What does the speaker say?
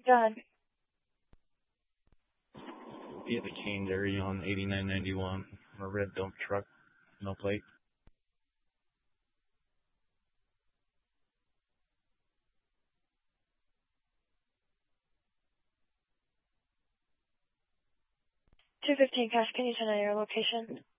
Go ahead. Yeah, the Canes area on 8991. A red dump truck, no plate. $215 cash. Can you send out your location?